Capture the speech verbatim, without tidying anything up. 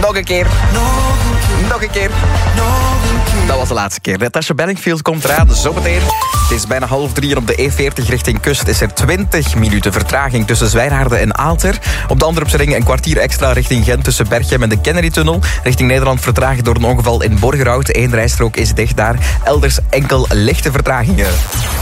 Nog een keer. Nog een keer. Dat was de laatste keer. Natasha Bedingfield komt eraan, zometeen. Het is bijna half drie en op de E veertig richting kust is er twintig minuten vertraging tussen Zwijnaarden en Aalter. Op de Antwerpsring een kwartier extra richting Gent tussen Berchem en de Kennedy-tunnel. Richting Nederland vertraagd door een ongeval in Borgerhout. Eén rijstrook is dicht daar. Elders enkel lichte vertragingen.